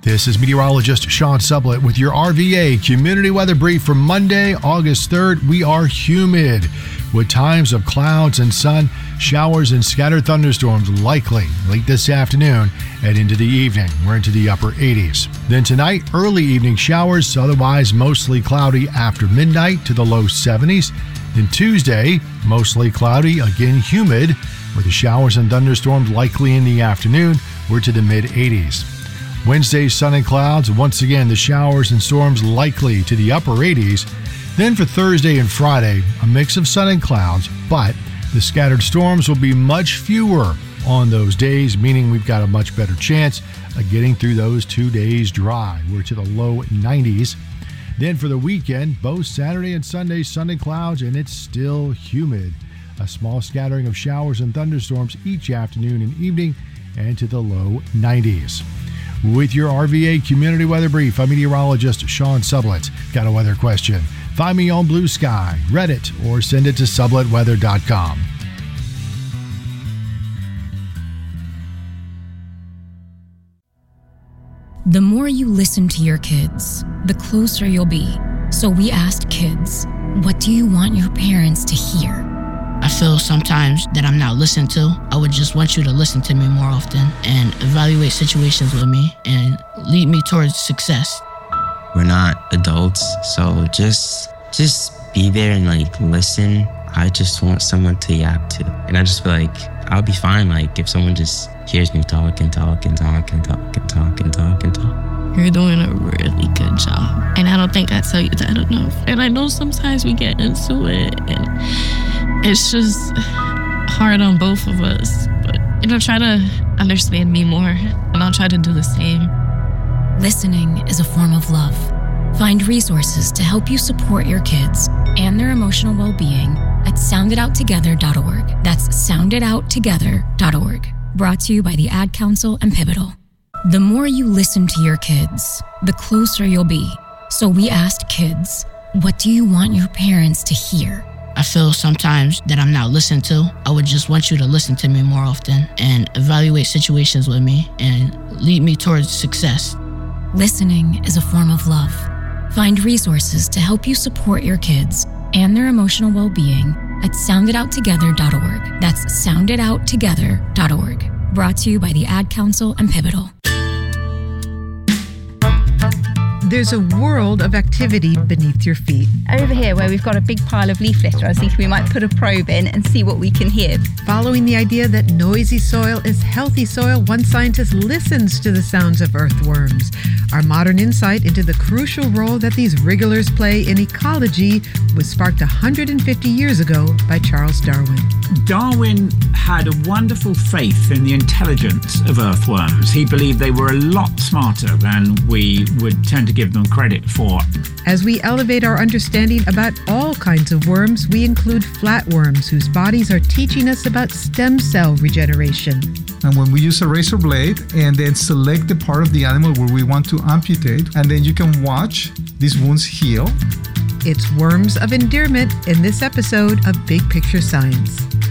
This is meteorologist Sean Sublett with your RVA Community Weather Brief for Monday, August 3rd. We are humid with times of clouds and sun, showers and scattered thunderstorms likely late this afternoon and into the evening. We're into the upper 80s. Then tonight, early evening showers, otherwise mostly cloudy after midnight to the low 70s. Then Tuesday, mostly cloudy, again humid, with the showers and thunderstorms likely in the afternoon. We're to the mid 80s. Wednesday, sun and clouds. Once again, the showers and storms likely to the upper 80s. Then for Thursday and Friday, a mix of sun and clouds, but the scattered storms will be much fewer on those days, meaning we've got a much better chance of getting through those 2 days dry. We're to the low 90s. Then for the weekend, both Saturday and Sunday, sun and clouds, and it's still humid. A small scattering of showers and thunderstorms each afternoon and evening, and to the low 90s. With your RVA Community Weather Brief, I'm meteorologist Sean Sublett. Got a weather question? Find me on Blue Sky, Reddit, or send it to subletweather.com. The more you listen to your kids, the closer you'll be. So we asked kids, what do you want your parents to hear? I feel sometimes that I'm not listened to. I would just want you to listen to me more often and evaluate situations with me and lead me towards success. We're not adults, so just be there and listen. I just want someone to yap to. And I just feel like I'll be fine if someone just hears me talk and talk and talk and talk and talk and talk and talk. You're doing a really good job. And I don't think I tell you that enough. And I know sometimes we get into it and it's just hard on both of us. But, try to understand me more and I'll try to do the same. Listening is a form of love. Find resources to help you support your kids and their emotional well-being at soundedouttogether.org. That's soundedouttogether.org. Brought to you by the Ad Council and Pivotal. The more you listen to your kids, the closer you'll be. So we asked kids, what do you want your parents to hear? I feel sometimes that I'm not listened to. I would just want you to listen to me more often and evaluate situations with me and lead me towards success. Listening is a form of love. Find resources to help you support your kids and their emotional well-being at soundedouttogether.org. That's soundedouttogether.org. Brought to you by the Ad Council and Pivotal. There's a world of activity beneath your feet. Over here, where we've got a big pile of leaf litter, I was thinking we might put a probe in and see what we can hear. Following the idea that noisy soil is healthy soil, one scientist listens to the sounds of earthworms. Our modern insight into the crucial role that these wrigglers play in ecology was sparked 150 years ago by Charles Darwin. Darwin had a wonderful faith in the intelligence of earthworms. He believed they were a lot smarter than we would tend to give them credit for. As we elevate our understanding about all kinds of worms, we include flatworms, whose bodies are teaching us about stem cell regeneration. And when we use a razor blade and then select the part of the animal where we want to amputate, and then you can watch these wounds heal. It's Worms of Endearment in this episode of Big Picture Science.